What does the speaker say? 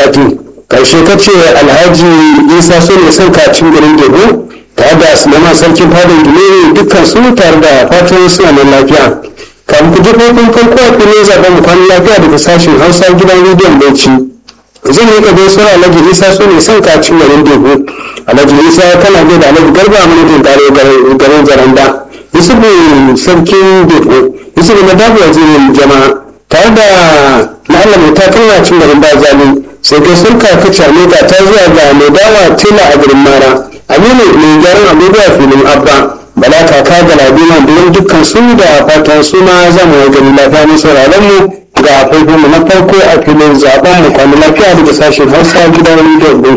sati. Karshe ka ce Alhaji Isa so ne son kacin garin Gebo tare da Suleiman sarkin fadin Gine dukkan su tare da fatan suna nan lafiya. Kafin ku jefofin farko a filin zaben kwanan lafiya daga sashen Hausa gidan rediyon Bauchi. Zan yi gaisuwar Alhaji Isa so ne son kacin garin Gebo. Alhaji Isa kana da Alhaji Garba Mulkin garin Zaranda. Yusufu sarkin Gebo, Yusufu na dabu wazirin jama'a tare da Malam ta kana cin garin Bazali. Sai kai sun kaka cane ga ta zuwa ga mai dawa tela a garin Mara. Aminu mai gyaran abubuwa filin Abba. Bala kaka ga Ladima don dukkan su da fatan suna zama gari lafiya ne sauraron mu ga faifin mu na farko a filin zaben mu kwanan lafiya daga sashen Hausa gidan rediyon